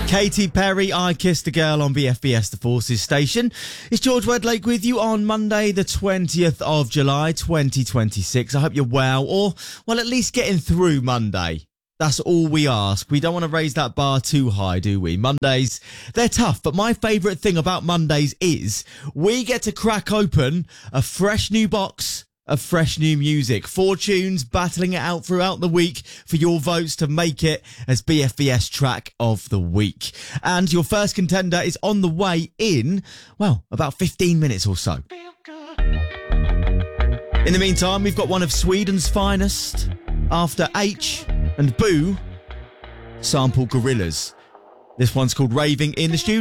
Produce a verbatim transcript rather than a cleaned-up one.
Katy Perry, I Kissed a Girl on B F B S The Forces station. It's George Wedlake with you on Monday the twentieth of July twenty twenty-six. I hope you're well, or, well, at least getting through Monday. That's all we ask. We don't want to raise that bar too high, do we? Mondays, they're tough, but my favourite thing about Mondays is we get to crack open a fresh new box of fresh new music. Four tunes battling it out throughout the week for your votes to make it as B F B S track of the week. And your first contender is on the way in, well, about fifteen minutes or so. In the meantime, we've got one of Sweden's finest. After H and Boo sample Gorillaz. This one's called Raving in the Studio.